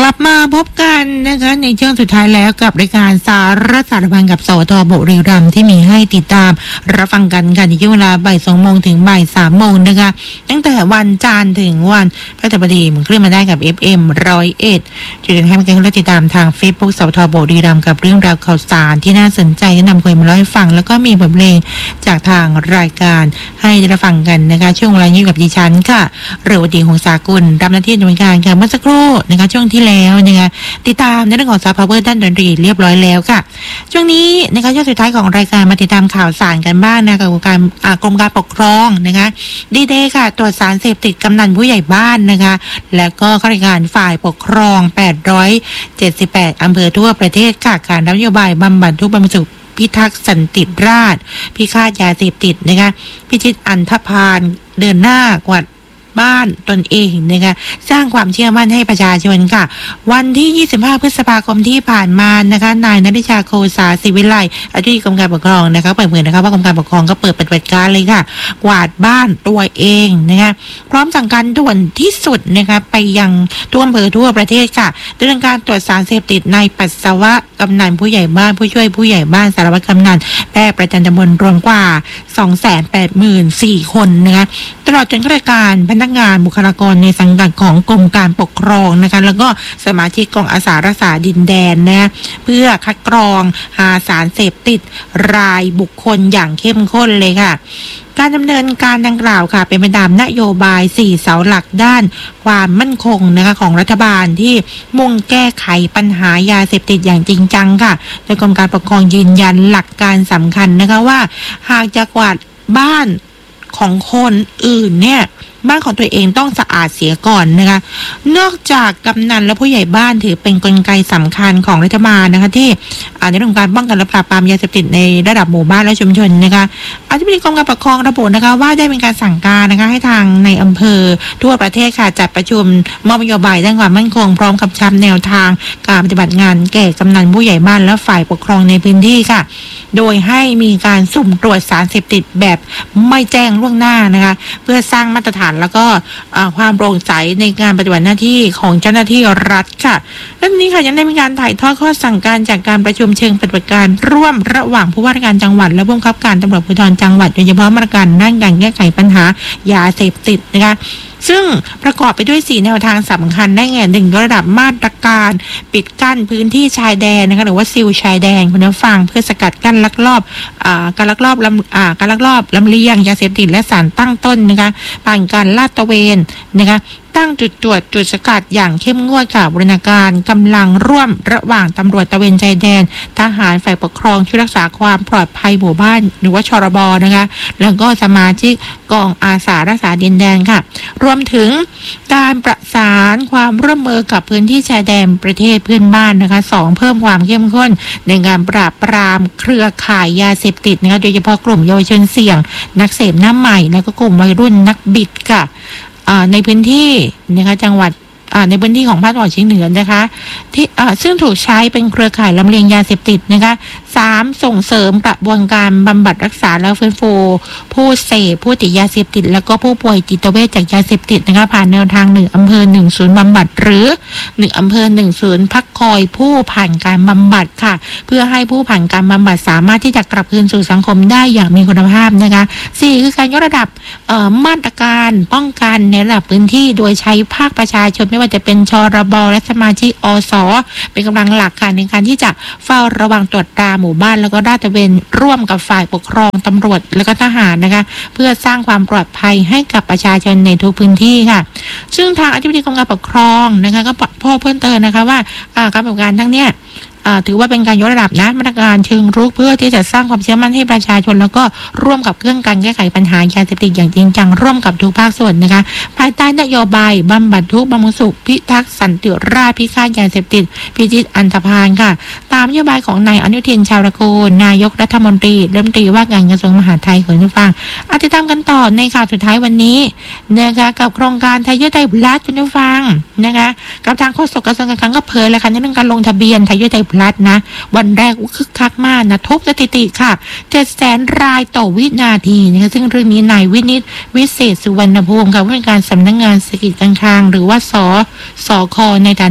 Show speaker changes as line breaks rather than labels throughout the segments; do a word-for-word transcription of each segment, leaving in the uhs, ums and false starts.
ลับมาพบกันนะคะในช่วงสุดท้ายแล้วกับรายการสาระสารพันกับสวทบุรีรัมย์ที่มีให้ติดตามรับฟังกันค่ะในช่วงเวลาบ่ายสองโมงถึงบ่ายสามโมงนะคะตั้งแต่วันจันทร์ถึงวันพฤหัสบดีมันขึ้นมาได้กับ เอฟ เอ็ม หนึ่งร้อยเอ็ด จุดเด่นให้มากันและติดตามทาง Facebook สวทบุรีรัมย์กับเรื่องราวข่าวสารที่น่าสนใจแนะนำคุยมาเล่าให้ฟังแล้วก็มีบทเพลงจากทางรายการให้ได้รับฟังกันนะคะช่วงเวลานี้กับดิฉันค่ะเรวดีหงสากุลรับหน้าที่ดำเนินการค่ะเมื่อสักครู่นะคะช่วงที่แล้วนะคะติดตามในเรื่องของซอฟต์พาวเวอร์ด้านดนตรีเรียบร้อยแล้วค่ะช่วงนี้นะคะช่วงสุดท้ายของรายการมาติดตามข่าวสารกันบ้างนะคะกับการกรมการปกครองนะคะดีเดย์ค่ะตรวจสารเสพติดกำนันผู้ใหญ่บ้านนะคะและก็ข้าราชการฝ่ายปกครองแปดร้อยเจ็ดสิบแปดอำเภอทั่วประเทศค่ะการนโยบายบำบัดทุกข์บรรเทาพิทักษ์สันติราษฎร์พิฆาตยาเสพติดนะคะพิชิตอันธพาลเดินหน้ากวาดบ้านตนเองนะคะสร้างความเชื่อมั่นให้ประชาชนค่ะวันที่ยี่สิบห้าพฤษภาคมที่ผ่านมานะคะนายณัฐิชาโคสาศิวิไลอธิบดีกรมการปกครองนะคะเปิดเผยนะคะว่ากรมการปกครองก็เปิดปฏิบัติการเลยค่ะกวาดบ้านตัวเองนะคะพร้อมสั่งการด่วนที่สุดนะคะไปยังทั่วอำเภอทั่วประเทศค่ะดำเนินการตรวจสารเสพติดในปัสสาวะกำนันผู้ใหญ่บ้านผู้ช่วยผู้ใหญ่บ้านสารวัตรกำนันแพทย์ประจำตำบลรวมกว่า สองแสนแปดหมื่นสี่ คนนะคะตลอดจนข้าราชการพนักงานบุคลากรในสังกัดของกรมการปกครองนะคะแล้วก็สมาชิกกองอาสารักษาดินแดนนะเพื่อคัดกรองหาสารเสพติดรายบุคคลอย่างเข้มข้นเลยค่ะการดำเนินการดังกล่าวค่ะเป็นไปตามนโยบายสี่เสาหลักด้านความมั่นคงนะคะของรัฐบาลที่มุ่งแก้ไขปัญหายาเสพติดอย่างจริงจังค่ะโดยกรมการปกครองยืนยันหลักการสำคัญนะคะว่าหากจะกวาดบ้านของคนอื่นเนี่ยบ้านของตัวเองต้องสะอาดเสียก่อนนะคะนอกจากกำนันและผู้ใหญ่บ้านถือเป็นกลไกสำคัญของรัฐบาลนะคะที่ในเรื่องของการป้องกันและปราบปรามยาเสพติดในระดับหมู่บ้านและชุมชนนะคะอธิบดีกรมการปกครองระบุนะคะว่าได้มีการสั่งการนะคะให้ทางในอำเภอทั่วประเทศค่ะจัดประชุมมอบนโยบายด้านความมั่นคงพร้อมกับชับแนวทางการปฏิบัติงานแก่กำนันผู้ใหญ่บ้านและฝ่ายปกครองในพื้นที่ค่ะโดยให้มีการสุ่มตรวจสารเสพติดแบบไม่แจ้งล่วงหน้านะคะเพื่อสร้างมาตรฐานแล้วก็ความโปร่งใสในการปฏิบัติหน้าที่ของเจ้าหน้าที่รัฐค่ะและนี้ค่ะยังได้มีการถ่ายทอดข้อสั่งการจากการประชุมเชิงปฏิบัติการร่วมระหว่างผู้ว่าราชการจังหวัดและผู้บังคับการตำรวจภูธรจังหวัดโดยเฉพาะมาตรการด้านการแก้ไขปัญหายาเสพติดนะคะซึ่งประกอบไปด้วยสี่แนวทางสำคัญได้แก่หนึ่งระดับมาตรการปิดกั้นพื้นที่ชายแดนนะคะหรือว่าซีลชายแดนคุณผู้ฟังเพื่อสกัดกั้นลักลอบอ่าการลักลอบลำอ่าการลักลอบลำเลียงยาเสพติดและสารตั้งต้นนะคะผ่านการลาดตระเวนนะคะตั้งจุดตรวจจุดสกัดอย่างเข้มงวดค่ะบูรณาการกำลังร่วมระหว่างตำรวจตระเวนชายแดนทหารฝ่ายปกครองช่วยรักษาความปลอดภัยหมู่บ้านหรือว่าชรบนะคะแล้วก็สมาชิกกองอาสารักษาดินแดนค่ะรวมถึงการประสานความร่วมมือกับพื้นที่ชายแดนประเทศเพื่อนบ้านนะคะสองเพิ่มความเข้มข้นในการปราบปรามเครือข่ายยาเสพติดนะคะโดยเฉพาะกลุ่มเยาวชนเสี่ยงนักเสพหน้าใหม่และก็กลุ่มวัยรุ่นนักบิดค่ะในพื้นที่นะคะจังหวัดในพื้นที่ของภาคตะวันออกเฉียงเหนือนะคะที่ซึ่งถูกใช้เป็นเครือข่ายลำเลียงยาเสพติดนะคะสามส่งเสริมกระบวนการบำบัดรักษาและฟื้นฟูผู้เสพผู้ติดยาเสพติดแล้วก็ผู้ป่วยจิตเวชจากยาเสพติดนะคะผ่านแนวทางหนึ่งอำเภอหนึ่งศูนย์บำบัดหรือหนึ่งอำเภอหนึ่งศูนย์พักคอยผู้ผ่านการบำบัดค่ะเพื่อให้ผู้ผ่านการบำบัดสามารถที่จะกลับคืนสู่สังคมได้อย่างมีคุณภาพนะคะสี่คือการยกระดับมาตรการป้องกันในระดับพื้นที่โดยใช้ภาคประชาชนไม่ว่าจะเป็นชรบและสมาชิกอสเป็นกำลังหลักค่ะในการที่จะเฝ้าระวังตรวจตราหมู่บ้านแล้วก็ลาดตระเวนร่วมกับฝ่ายปกครองตำรวจและก็ทหารนะคะเพื่อสร้างความปลอดภัยให้กับประชาชนในทุกพื้นที่ค่ะซึ่งทางอธิบดีกรมการปกครองนะคะก็พ่อเพิ่มเติมนะคะว่าการปฏิบัติการทั้งเนี้ยถือว่าเป็นการยกระดับนะมาตรการเชิงรุกเพื่อที่จะสร้างความเชื่อมั่นให้ประชาชนแล้วก็ร่วมกับเครื่องการแก้ไขปัญหายาเสพติดอย่างจริงจังร่วมกับทุกภาคส่วนนะคะภายใต้นโยบายบำบัดทุกข์บำรุงสุขพิทักษ์สันติราษฎร์พิฆาตยาเสพติดพิชิตอันธพาลค่ะตามนโยบายของนายอนุทินชาญวิรากูลนายกรัฐมนตรีรัฐมนตรีว่าการกระทรวงมหาดไทยคุณผู้ฟังติดตามกันต่อในข่าวสุดท้ายวันนี้นะคะกับโครงการไทยยุทธไทยพลัสคุณผู้ฟังนะคะกับทางโฆษกกระทรวงการคลังก็เผยเลยค่ะในเรื่องการลงทะเบียนไทยยุทธไทยพลัสนะวันแรกคึกคักมากนะทุบสถิติค่ะเจ็ดแสนรายต่อวินาทีนะคะซึ่งเรื่องนี้นายวินิตวิเศษสุวรรณภูมิค่ะผู้ว่าการสำนักงานเศรษฐกิจการคลังหรือว่าสสคในฐานะ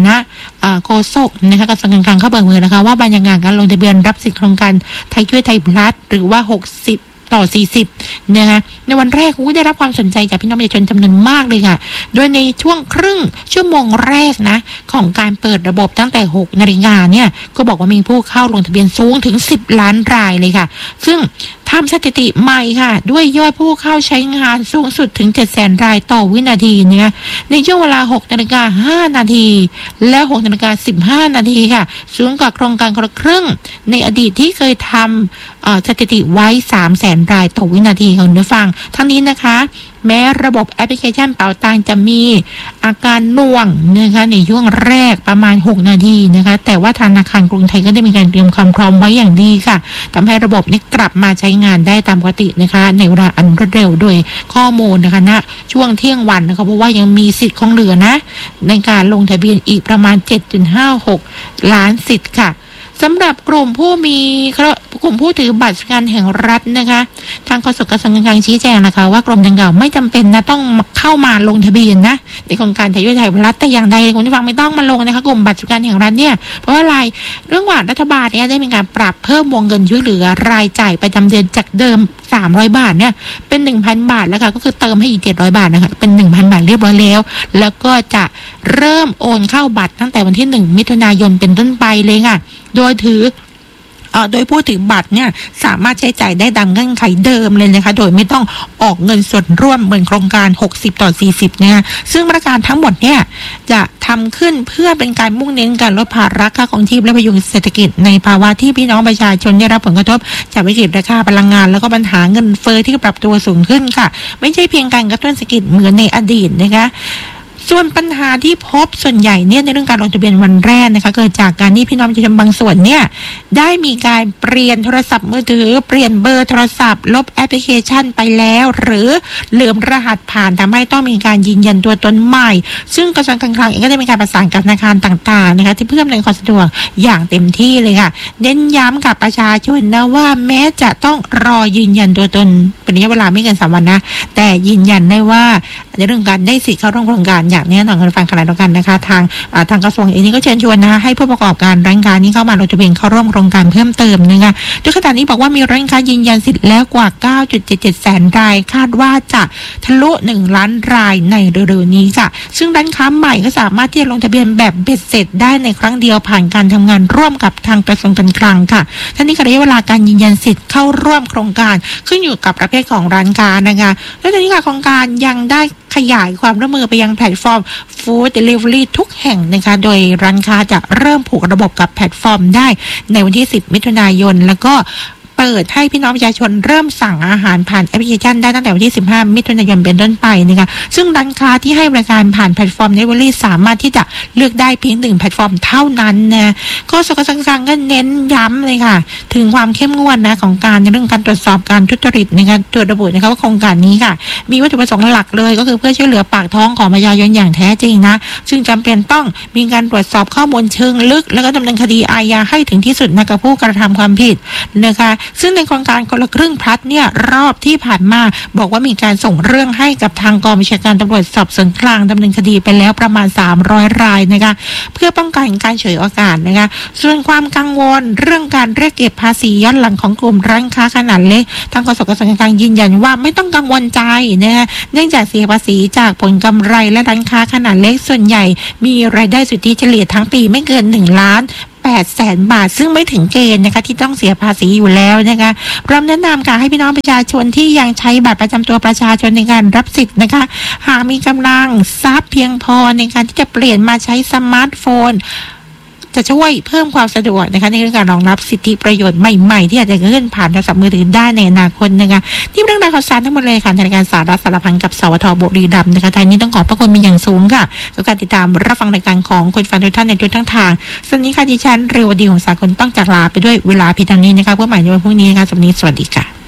โฆษกนะคะกระทรวงการคลังเขาเปิดเผยนะคะว่าบรรยากาศการลงทะเบียนรับสิทธิโครงการไทยช่วยไทยพลัสหรือว่าหกสิบต่อสี่สิบนะคะในวันแรกก็ได้รับความสนใจจากพี่น้องประชาชนจำนวนมากเลยค่ะโดยในช่วงครึ่งชั่วโมงแรกนะของการเปิดระบบตั้งแต่หกนาฬิกาเนี่ยก็บอกว่ามีผู้เข้าลงทะเบียนสูงถึงสิบล้านรายเลยค่ะซึ่งทำสถิติใหม่ค่ะด้วยยอดผู้เข้าใช้งานสูงสุดถึงเจ็ดแสนรายต่อวินาทีเนี่ยในช่วงเวลาหกนาฬิกาห้านาทีและหกนาฬิกาสิบห้านาทีค่ะสูงกว่าโครงการคนละครึ่งในอดีตที่เคยทำสถิติไว้สามแสนรายต่อวินาทีค่ะคุณผู้ฟังทั้งนี้นะคะแม้ระบบแอปพลิเคชันเป๋าตังจะมีอาการหน่วงนะคะในช่วงแรกประมาณหกนาทีนะคะแต่ว่าธนาคารกรุงไทยก็ได้มีการเตรียมความพร้อมไว้อย่างดีค่ะทำให้ระบบนี้กลับมาใช้งานได้ตามปกตินะคะในเวลาอันรวดเร็วโดยข้อมูลนะคะณช่วงเที่ยงวันนะคะเพราะว่ายังมีสิทธิ์ของเหลือนะในการลงทะเบียนอีกประมาณ เจ็ดจุดห้าหก ล้านสิทธิ์ค่ะสำหรับกลุ่มผู้มีกลุ่มผู้ถือบัตรประกันแห่งรัฐนะคะทางกสกสการคลังชี้แจงนะคะว่ากลุ่มดังกล่าวไม่จำเป็นนะต้องเข้ามาลงทะเบียนนะในโครงการไทยช่วยไทยพลัสแต่อย่างใดคุณผู้ฟังไม่ต้องมาลงนะคะกลุ่มบัตรประกันแห่งรัฐเนี่ยเพราะอะไรเรื่องว่ารัฐบาลเนี่ยได้มีการปรับเพิ่มวงเงินช่วยเหลือรายจ่ายประจำเดือนจากเดิมสามร้อยบาทเนี่ยเป็น หนึ่งพัน บาทแล้วค่ะก็คือเติมให้อีกเจ็ดร้อยบาทนะคะเป็น หนึ่งพัน บาทเรียบร้อยแล้วแล้วก็จะเริ่มโอนเข้าบัตรตั้งแต่วันที่หนึ่งมิถุนายนเป็นต้นไปเลยค่ะโดยถือโดยผู้ถือบัตรเนี่ยสามารถใช้จ่ายได้ดังเงื่อนไขเดิมเลยนะคะโดยไม่ต้องออกเงินส่วนร่วมเหมือนโครงการหกสิบต่อสี่สิบเนี่ยซึ่งมาตรการทั้งหมดเนี่ยจะทำขึ้นเพื่อเป็นการมุ่งเน้นการลดภาระค่าครองชีพและพยุงเศรษฐกิจในภาวะที่พี่น้องประชาชนได้รับผลกระทบจากวิกฤตราคาพลังงานแล้วก็ปัญหาเงินเฟ้อที่ปรับตัวสูงขึ้นค่ะไม่ใช่เพียงการกระตุ้นเศรษฐกิจเหมือนในอดีตนะคะส่วนปัญหาที่พบส่วนใหญ่เนี่ยในเรื่องการลงทะเบียนวันแรกนะคะเกิดจากการที่พี่น้องประชาชนบางส่วนเนี่ยได้มีการเปลี่ยนโทรศัพท์มือถือเปลี่ยนเบอร์โทรศัพท์ลบแอปพลิเคชันไปแล้วหรือลืมรหัสผ่านทำให้ต้องมีการยืนยันตัวตนใหม่ซึ่งกระทรวงการคลังเองก็ได้มีการประสานกับธนาคารต่างๆนะคะที่เพื่ออำนวยความสะดวกอย่างเต็มที่เลยค่ะเน้นย้ำกับประชาชนนะว่าแม้จะต้องรอยืนยันตัวตนเป็นระยะเวลาไม่เกินสามวันนะแต่ยืนยันได้ว่าในเรื่องการได้สิทธิ์เข้าร่วมโครงการอย่างแน่นอนกันฟังขนาดเดียวกันนะคะทางทางกระทรวงเองนี้ก็เชิญชวนนะคะให้ผู้ประกอบการร้านค้านี้เข้ามาลงทะเบียนเข้าร่วมโครงการเพิ่มเติมนะคะโดยขณะนี้บอกว่ามีร้านค้ายืนยันสิทธิ์แล้วกว่า เก้าจุดเจ็ดเจ็ด แสนรายคาดว่าจะทะลุหนึ่งล้านรายในเร็วๆนี้ค่ะซึ่งร้านค้าใหม่ก็สามารถที่จะลงทะเบียนแบบเบ็ดเสร็จได้ในครั้งเดียวผ่านการทำงานร่วมกับทางกระทรวงการคลังค่ะท่านี้ระยะเวลาการยืนยันสิทธิ์เข้าร่วมโครงการขึ้นอยู่กับประเภทของร้านค้านะคะและทีนี้ค่ะโครงการยังได้ขยายความร่วมมือไปยังแพลตฟอร์ม Food Delivery ทุกแห่งนะคะโดยร้านค้าจะเริ่มผูกระบบกับแพลตฟอร์มได้ในวันที่สิบมิถุนายนแล้วก็เปิดให้พี่น้องประชาชนเริ่มสั่งอาหารผ่านแอปพลิเคชันได้ตั้งแต่วันที่สิบห้ามิถุนายนเป็นต้นไปนะคะซึ่งร้านค้าที่ให้บริการผ่านแพลตฟอร์ม Delivery สามารถที่จะเลือกได้เพียงหนึ่งแพลตฟอร์มเท่านั้นนะก็สกสการก็เน้นย้ำเลยค่ะถึงความเข้มงวดนะของการในเรื่องการตรวจสอบการทุจริตในการตรวจระบุนะคะว่าโครงการนี้ค่ะมีวัตถุประสงค์หลักเลยก็คือเพื่อช่วยเหลือปากท้องของประชาชนอย่างแท้จริงนะซึ่งจำเป็นต้องมีการตรวจสอบข้อมูลเชิงลึกแล้วก็ดำเนินคดีอาญาให้ถึงที่สุดนะกับผู้กระทำความผิดนะคะซึ่งในโครงการคนละครึ่งพลัดเนี่ยรอบที่ผ่านมาบอกว่ามีการส่งเรื่องให้กับทางกองบัญชาการตำรวจสอบสวนกลางดำเนินคดีไปแล้วประมาณสามร้อยรายนะคะเพื่อป้องกันการฉวยโอกาสนะคะส่วนความกังวลเรื่องการเรียกเก็บภาษีย้อนหลังของกลุ่มร้านค้าขนาดเล็กทางกสกสการยืนยันว่าไม่ต้องกังวลใจนะคะเนื่องจากเสียภาษีจากผลกำไรและร้านค้าขนาดเล็กส่วนใหญ่มีรายได้สุทธิเฉลี่ยทั้งปีไม่เกินหนึ่งล้านแปดแสนบาทซึ่งไม่ถึงเกณฑ์นะคะที่ต้องเสียภาษีอยู่แล้วนะคะพร้อมแนะนำค่ะให้พี่น้องประชาชนที่ยังใช้บัตรประจำตัวประชาชนในการรับสิทธิ์นะคะหากมีกำลังทรัพย์เพียงพอในการที่จะเปลี่ยนมาใช้สมาร์ทโฟนจะช่วยเพิ่มความสะดวกนะคะในเรื่องการรองรับสิทธิประโยชน์ใหม่ๆที่อาจจะเกิดผ่านโทรศัพท์มือถือได้ในอนาคตนะคะที่เรื่องราวข่าวสารทั้งหมดเลยค่ะในการสาระสารพันกับสวทบุรีรัมย์นะคะทางนี้ต้องขอบพระคุณเป็นอย่างสูงค่ะกับการติดตามรับฟังรายการของคนฟังทุกท่านในทุกทั้งทางสวัสดีค่ะดิฉันเรวดีของสากลต้องจากลาไปด้วยเวลาเพียงเท่านี้นะคะเพื่อใหม่ในวันพรุ่งนี้นะคะสวัสดีสวัสดีค่ะ